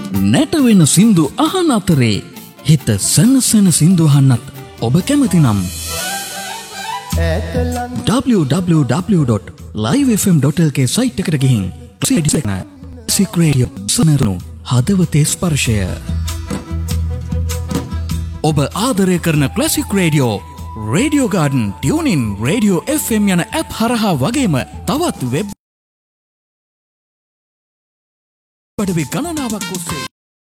නැටවෙන සින්දු අහන අතරේ හිත සනසන සින්දු අහන්නත් ඔබ කැමති නම් www.livefm.lk සයිට් එකට ගිහින් ක්ලාසික් රේඩියෝ සනරුණු හදවතේ ස්පර්ශය. ඔබ ආදරය කරන classic radio, radio garden, tuning, radio FM යන ඇප් හරහා වගේම තවත් වෙබ් අඩවි ගණනාවක් ඔස්සේ